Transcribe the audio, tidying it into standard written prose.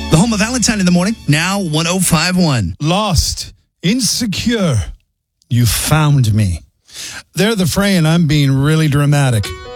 The home of Valentine in the morning, now 105.1. Lost, insecure, you found me. They're the fray and I'm being really dramatic.